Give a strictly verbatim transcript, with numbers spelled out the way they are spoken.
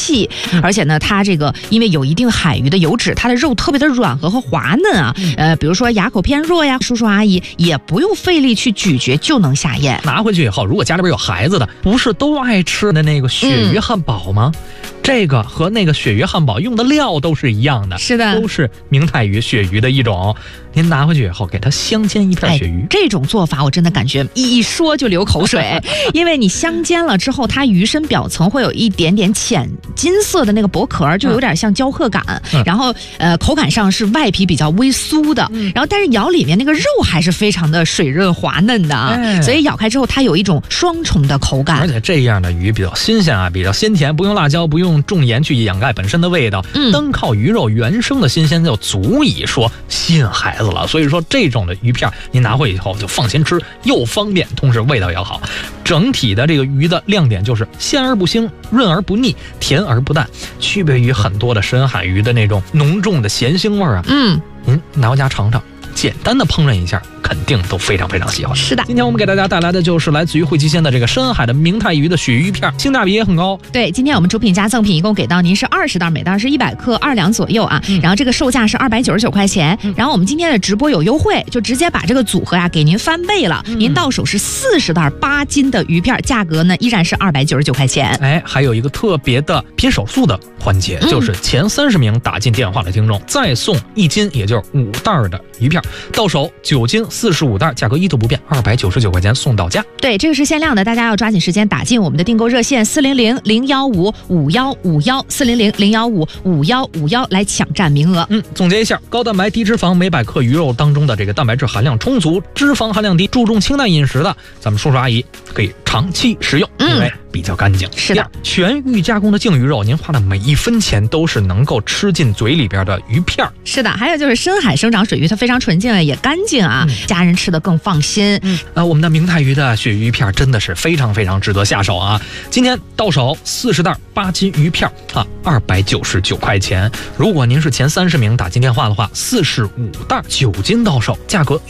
细，而且呢，它这个因为有一定海鱼的油脂，它的肉特别的软和和滑嫩啊。呃，比如说牙口偏弱呀，叔叔阿姨也不用费力去咀嚼就能下咽。 拿回去以后，如果家里边有孩子的，不是都爱吃的那个鳕鱼汉堡吗？嗯，这个和那个鳕鱼汉堡用的料都是一样的， 是的， 都是明太鱼鳕鱼的一种。您拿回去以后，给它香煎一片鳕鱼、 哎，这种做法我真的感觉一说就流口水，因为你香煎了之后，它鱼身表层会有一点点浅金色的那个薄壳，就有点像焦褐感，嗯、然后呃口感上是外皮比较微酥的，嗯、然后但是咬里面那个肉还是非常的水润滑嫩的啊，哎、所以咬开之后它有一种双重的口感。 而且这样的鱼比较新鲜啊，比较鲜甜，不用辣椒，不用重盐去掩盖本身的味道，嗯、单靠鱼肉原生的新鲜就足以说吸引孩子了。所以说这种的鱼片您拿回以后就放心吃，又方便，同时味道也好。整体的这个鱼的亮点就是鲜而不腥，润而不腻，甜而不淡，区别于很多的深海鱼的那种浓重的咸腥味啊。 嗯， 您拿回家尝尝，简单的烹饪一下，肯定都非常非常喜欢。 是的， 今天我们给大家带来的就是来自于惠集鲜的这个深海的明太鱼的鳕鱼片，性价比也很高。 对，今天我们主品加赠品一共给到您是二十袋，每袋是一百克，二两左右啊。嗯、然后这个售价是二百九十九块钱。嗯、然后我们今天的直播有优惠，就直接把这个组合呀、啊、给您翻倍了。嗯、您到手是四十袋八斤的鱼片，价格呢依然是二百九十九块钱。 哎，还有一个特别的拼手速的环节，嗯、就是前三十名打进电话的听众再送一斤，也就是五袋的鱼片，到手九斤四十五袋，价格一度不变，二百九十九块钱送到家。 对，这个是限量的，大家要抓紧时间打进我们的订购热线四零零零幺五五幺五幺四零零零幺五五幺五幺来抢占名额。 嗯，总结一下，高蛋白低脂肪每百克鱼肉当中的这个蛋白质含量充足，脂肪含量低，注重清淡饮食的，咱们叔叔阿姨可以长期食用，因为比较干净。 嗯、是的， 全预加工的净鱼肉，您花的每一分钱都是能够吃进嘴里边的鱼片。 是的，还有就是深海生长水域，它非常纯净也干净啊，嗯、家人吃的更放心。 嗯，呃，我们的明太鱼的鳕鱼片真的是非常非常值得下手啊！今天到手四十袋八斤鱼片啊，二百九十九块钱。如果您是前三十名打进电话的话，四十五袋九斤到手，价格